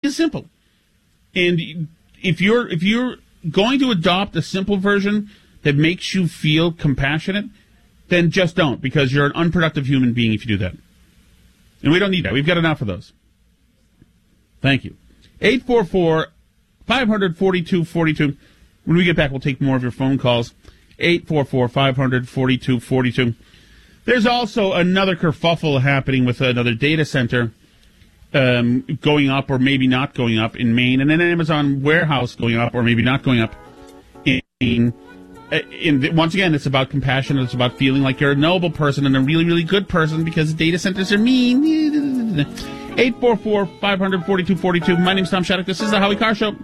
is simple. And if you're going to adopt a simple version that makes you feel compassionate, then just don't, because you're an unproductive human being if you do that. And we don't need that. We've got enough of those. Thank you. 844-500-4242. When we get back, we'll take more of your phone calls. 844-500-4242. There's also another kerfuffle happening with another data center going up or maybe not going up in Maine, and an Amazon warehouse going up or maybe not going up in Maine. Once again, it's about compassion. It's about feeling like you're a noble person and a really, really good person because data centers are mean. 844-500-4242. My name's Tom Shattuck. This is the Howie Carr Show.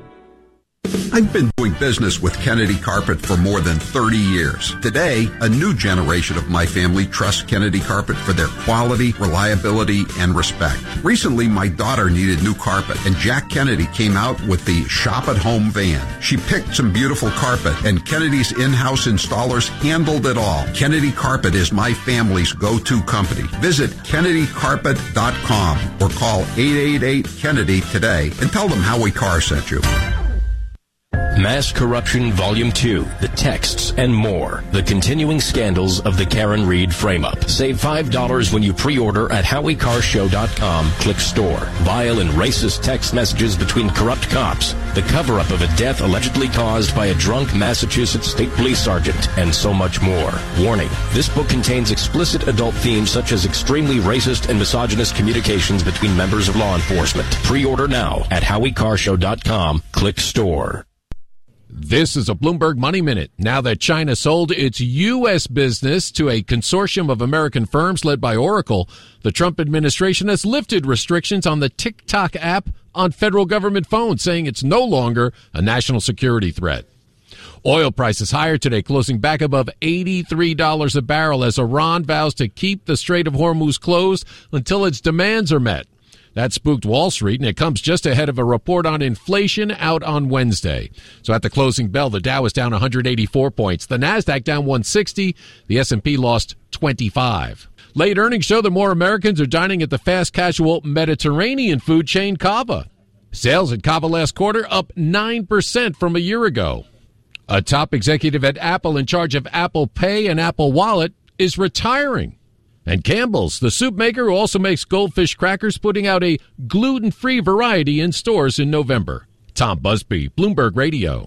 I've been doing business with Kennedy Carpet for more than 30 years. Today, a new generation of my family trusts Kennedy Carpet for their quality, reliability, and respect. Recently, my daughter needed new carpet, and Jack Kennedy came out with the Shop at Home van. She picked some beautiful carpet, and Kennedy's in-house installers handled it all. Kennedy Carpet is my family's go-to company. Visit KennedyCarpet.com or call 888-KENNEDY today and tell them Howie Carr sent you. Mass Corruption Volume 2, The Texts and More. The continuing scandals of the Karen Reed frame-up. Save $5 when you pre-order at HowieCarrShow.com. Click Store. Vile and racist text messages between corrupt cops. The cover-up of a death allegedly caused by a drunk Massachusetts State Police Sergeant. And so much more. Warning. This book contains explicit adult themes such as extremely racist and misogynist communications between members of law enforcement. Pre-order now at HowieCarrShow.com. Click Store. This is a Bloomberg Money Minute. Now that China sold its U.S. business to a consortium of American firms led by Oracle, the Trump administration has lifted restrictions on the TikTok app on federal government phones, saying it's no longer a national security threat. Oil prices higher today, closing back above $83 a barrel as Iran vows to keep the Strait of Hormuz closed until its demands are met. That spooked Wall Street, and it comes just ahead of a report on inflation out on Wednesday. So at the closing bell, the Dow is down 184 points. The Nasdaq down 160. The S&P lost 25. Late earnings show that more Americans are dining at the fast casual Mediterranean food chain Cava. Sales at Cava last quarter up 9% from a year ago. A top executive at Apple in charge of Apple Pay and Apple Wallet is retiring. And Campbell's, the soup maker who also makes goldfish crackers, putting out a gluten-free variety in stores in November. Tom Busby, Bloomberg Radio.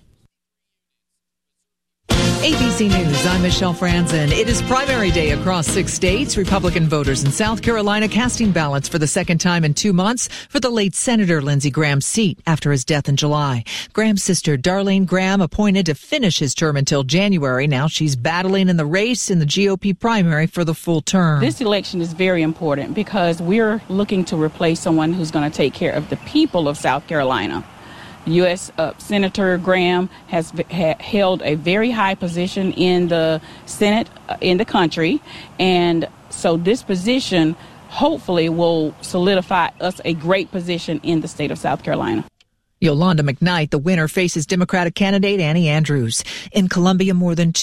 ABC News, I'm Michelle Franzen. It is primary day across 6 states. Republican voters in South Carolina casting ballots for the second time in 2 months for the late Senator Lindsey Graham's seat after his death in July. Graham's sister, Darlene Graham, appointed to finish his term until January. Now she's battling in the race in the GOP primary for the full term. This election is very important because we're looking to replace someone who's going to take care of the people of South Carolina. U.S. Senator Graham has held a very high position in the Senate in the country, and so this position hopefully will solidify us a great position in the state of South Carolina. Yolanda McKnight, the winner, faces Democratic candidate Annie Andrews. In Colombia, more than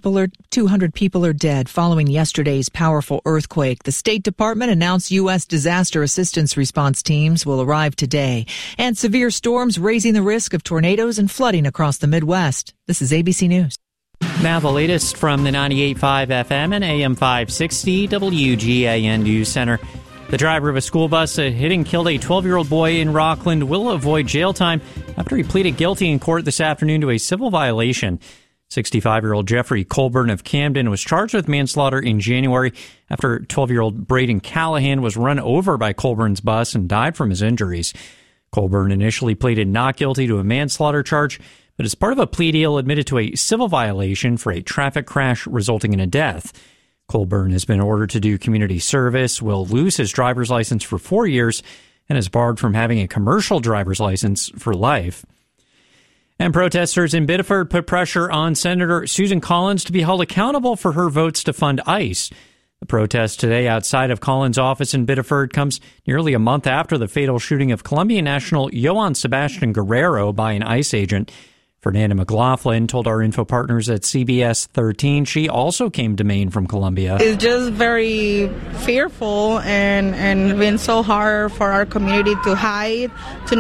200 people are dead following yesterday's powerful earthquake. The State Department announced U.S. disaster assistance response teams will arrive today. And severe storms raising the risk of tornadoes and flooding across the Midwest. This is ABC News. Now the latest from the 98.5 FM and AM 560 WGAN News Center. The driver of a school bus that hit and killed a 12-year-old boy in Rockland will avoid jail time after he pleaded guilty in court this afternoon to a civil violation. 65-year-old Jeffrey Colburn of Camden was charged with manslaughter in January after 12-year-old Braden Callahan was run over by Colburn's bus and died from his injuries. Colburn initially pleaded not guilty to a manslaughter charge, but as part of a plea deal admitted to a civil violation for a traffic crash resulting in a death. Colburn has been ordered to do community service, will lose his driver's license for 4 years, and is barred from having a commercial driver's license for life. And protesters in Biddeford put pressure on Senator Susan Collins to be held accountable for her votes to fund ICE. The protest today outside of Collins' office in Biddeford comes nearly a month after the fatal shooting of Colombian national Johann Sebastian Guerrero by an ICE agent. Fernanda McLaughlin told our info partners at CBS 13 she also came to Maine from Colombia. It's just very fearful and been so hard for our community to hide, to